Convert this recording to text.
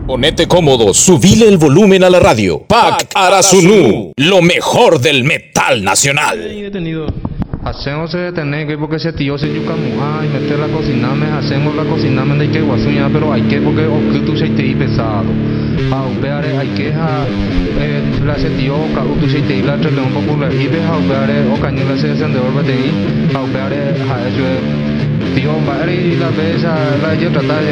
Ponete cómodo, subile el volumen a la radio. Pac Arasunu, lo mejor del metal nacional. Hacemos tener que porque ese tío se yuca muja y meter la cociname, hacemos la cociname de que guasuña, pero hay que porque oculto se te pesado. Aupeare hay que la ese tío ka utu se te la trele un poco la ibe aupeare o cañela se encendedor batei aupeare ha eso tío bare la besa la yo tratar